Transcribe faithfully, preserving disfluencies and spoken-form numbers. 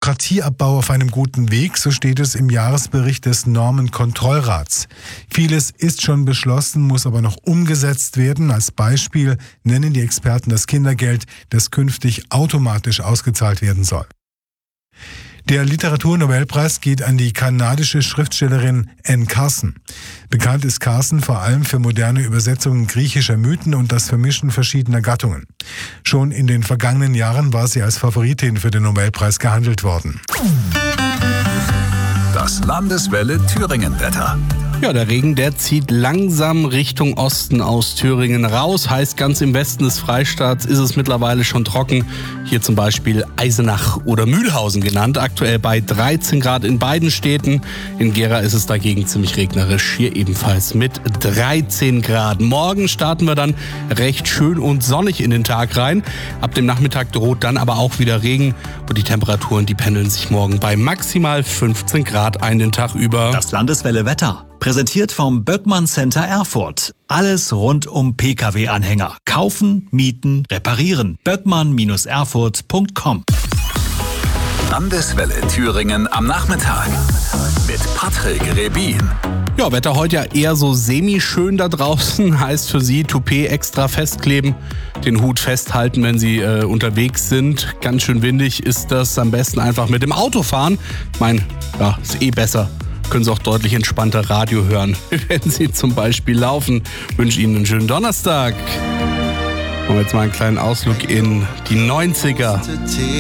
Bürokratieabbau auf einem guten Weg, so steht es im Jahresbericht des Normenkontrollrats. Vieles ist schon beschlossen, muss aber noch umgesetzt werden. Als Beispiel nennen die Experten das Kindergeld, das künftig automatisch ausgezahlt werden soll. Der Literaturnobelpreis geht an die kanadische Schriftstellerin Anne Carson. Bekannt ist Carson vor allem für moderne Übersetzungen griechischer Mythen und das Vermischen verschiedener Gattungen. Schon in den vergangenen Jahren war sie als Favoritin für den Nobelpreis gehandelt worden. Das Landeswelle Thüringen-Wetter. Ja, der Regen, der zieht langsam Richtung Osten aus Thüringen raus. Heißt, ganz im Westen des Freistaats ist es mittlerweile schon trocken. Hier zum Beispiel Eisenach oder Mühlhausen genannt. Aktuell bei dreizehn Grad in beiden Städten. In Gera ist es dagegen ziemlich regnerisch. Hier ebenfalls mit dreizehn Grad. Morgen starten wir dann recht schön und sonnig in den Tag rein. Ab dem Nachmittag droht dann aber auch wieder Regen. Und die Temperaturen, die pendeln sich morgen bei maximal fünfzehn Grad einen Tag über. Das Landeswelle Wetter. Präsentiert vom Böckmann Center Erfurt. Alles rund um P K W-Anhänger. Kaufen, mieten, reparieren. Böckmann Erfurt Punkt com. Landeswelle Thüringen am Nachmittag mit Patrick Rebin. Ja, Wetter heute ja eher so semi-schön da draußen. Heißt für Sie, Toupet extra festkleben, den Hut festhalten, wenn Sie äh, unterwegs sind. Ganz schön windig ist das. Am besten einfach mit dem Auto fahren. Ich meine, ja, ist eh besser. Können Sie auch deutlich entspannter Radio hören, wenn Sie zum Beispiel laufen. Ich wünsche Ihnen einen schönen Donnerstag. Machen wir jetzt mal einen kleinen Ausflug in die neunziger.